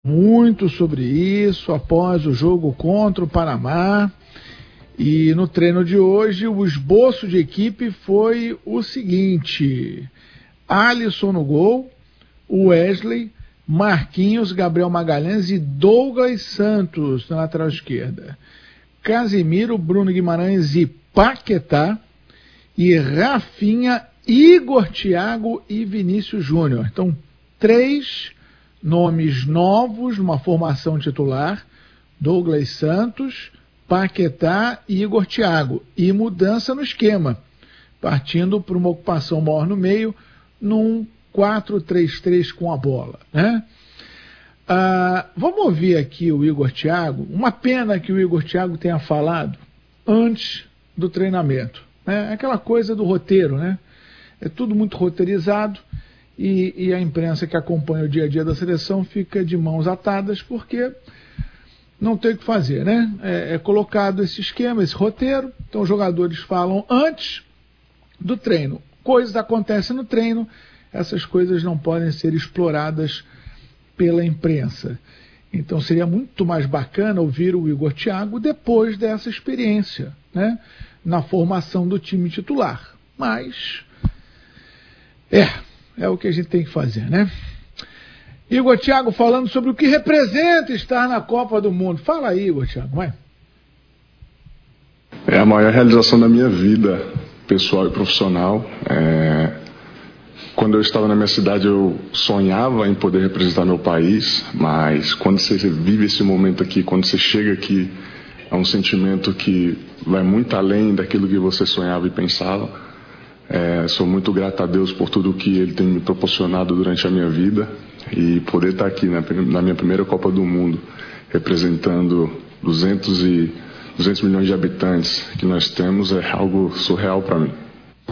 muito sobre isso após o jogo contra o Panamá. E no treino de hoje, o esboço de equipe foi o seguinte: Alisson no gol, Wesley, Marquinhos, Gabriel Magalhães e Douglas Santos na lateral esquerda. Casemiro, Bruno Guimarães e Paquetá. E Rafinha, Igor Thiago e Vinícius Júnior. Então, 3 nomes novos numa formação titular: Douglas Santos, Paquetá e Igor Thiago. E mudança no esquema, partindo para uma ocupação maior no meio, num 4-3-3 com a bola, né? Vamos ouvir aqui o Igor Thiago. Uma pena que o Igor Thiago tenha falado antes do treinamento, né? Aquela coisa do roteiro, né? É tudo muito roteirizado e a imprensa que acompanha o dia a dia da seleção fica de mãos atadas porque não tem o que fazer, né? É colocado esse esquema, esse roteiro, então os jogadores falam antes do treino. Coisas acontecem no treino, essas coisas não podem ser exploradas pela imprensa. Então seria muito mais bacana ouvir o Igor Thiago depois dessa experiência, né, na formação do time titular. Mas é o que a gente tem que fazer, né? Igor Thiago falando sobre o que representa estar na Copa do Mundo. Fala aí, Igor Thiago, vai. É a maior realização da minha vida, pessoal e profissional. Quando eu estava na minha cidade, eu sonhava em poder representar meu país, mas quando você vive esse momento aqui, quando você chega aqui, é um sentimento que vai muito além daquilo que você sonhava e pensava. Sou muito grato a Deus por tudo que Ele tem me proporcionado durante a minha vida, e poder estar aqui na minha primeira Copa do Mundo, representando 200 milhões de habitantes que nós temos, é algo surreal para mim.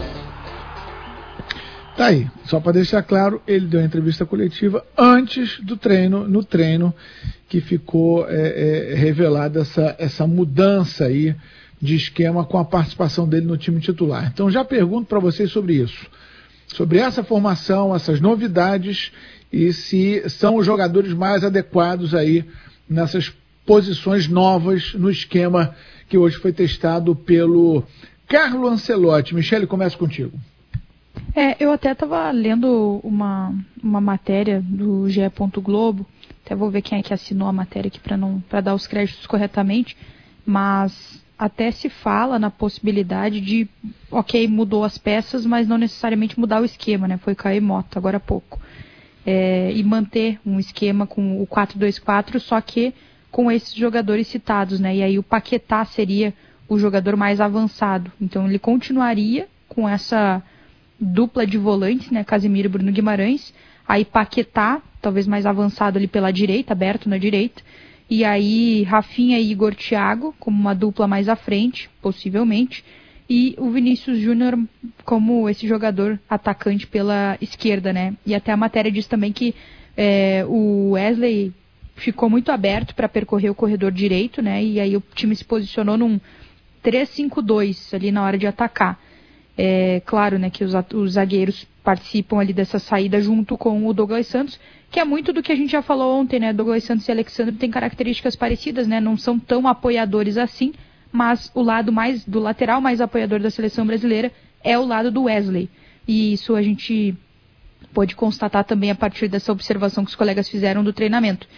Tá aí, só para deixar claro, ele deu a entrevista coletiva antes do treino, no treino que ficou revelada essa mudança aí de esquema com a participação dele no time titular. Então já pergunto para vocês sobre isso, sobre essa formação, essas novidades e se são os jogadores mais adequados aí nessas posições novas no esquema que hoje foi testado pelo Carlo Ancelotti. Michele, começo contigo. Eu até estava lendo uma matéria do GE. Globo, até vou ver quem é que assinou a matéria aqui para dar os créditos corretamente, mas até se fala na possibilidade de, mudou as peças, mas não necessariamente mudar o esquema, né? Foi Caio Mota agora há pouco. E manter um esquema com o 4-2-4, só que com esses jogadores citados, né? E aí o Paquetá seria o jogador mais avançado. Então ele continuaria com essa dupla de volantes, né? Casemiro e Bruno Guimarães. Aí Paquetá, talvez mais avançado ali pela direita, aberto na direita. E aí Rafinha e Igor Thiago como uma dupla mais à frente, possivelmente. E o Vinícius Júnior como esse jogador atacante pela esquerda, né? E até a matéria diz também que o Wesley ficou muito aberto para percorrer o corredor direito, né? E aí o time se posicionou num 3-5-2 ali na hora de atacar. Claro, né, que os zagueiros participam ali dessa saída junto com o Douglas Santos, que é muito do que a gente já falou ontem, né? Douglas Santos e Alexandre têm características parecidas, né? Não são tão apoiadores assim, mas o lado do lateral mais apoiador da seleção brasileira é o lado do Wesley. E isso a gente pôde constatar também a partir dessa observação que os colegas fizeram do treinamento.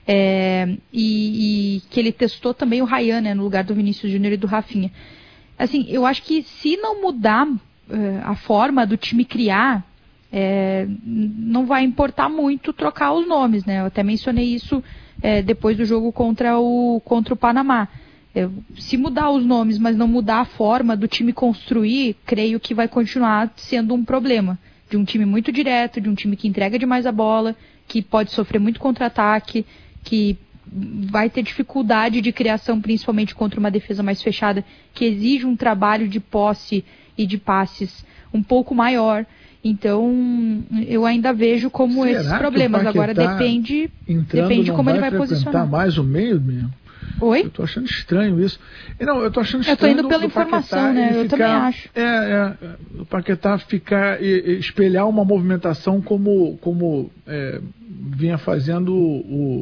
E que ele testou também o Ryan, né, no lugar do Vinícius Júnior e do Rafinha. Assim, eu acho que se não mudar a forma do time criar, não vai importar muito trocar os nomes, né? Eu até mencionei isso depois do jogo contra o Panamá. Se mudar os nomes, mas não mudar a forma do time construir, creio que vai continuar sendo um problema. De um time muito direto, de um time que entrega demais a bola, que pode sofrer muito contra-ataque, que vai ter dificuldade de criação, principalmente contra uma defesa mais fechada, que exige um trabalho de posse e de passes um pouco maior. Então, eu ainda vejo como esses problemas. Agora depende como ele vai posicionar. Mais o meio mesmo. Oi? Eu tô achando estranho isso. Não, eu tô achando estranho. Eu tô indo pela informação, né? Eu também acho. O Paquetá espelhar uma movimentação como vinha fazendo